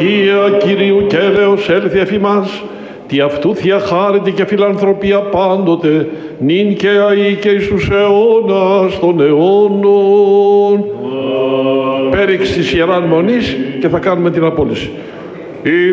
Παναγία Κυρίου και έλεος έλθει εφ' ημάς, τι αυτού θεία χάρητη και φιλανθρωπία πάντοτε, νυν και αεί και εις τους αιώνας των αιώνων. Πέριξ της Ιεράν Μονής και θα κάνουμε την απόλυση.